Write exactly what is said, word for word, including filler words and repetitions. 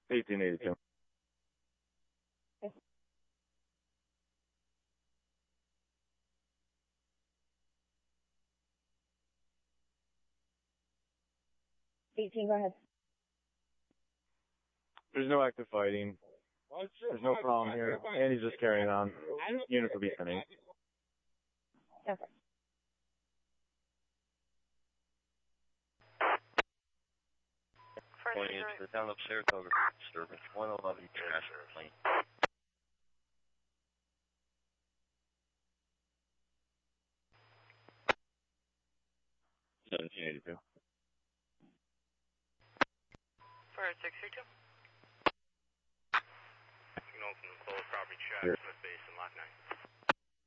eighteen eighty-two. eighteen, go ahead. There's no active fighting. There's no problem here. And he's just carrying on. Units will be sending. Okay. Going into the town of Saratoga, disturbance one eleven crash plane. seventeen eighty-two. Fire six three two. Signal from the closed property track, Smith Base and Lock nine.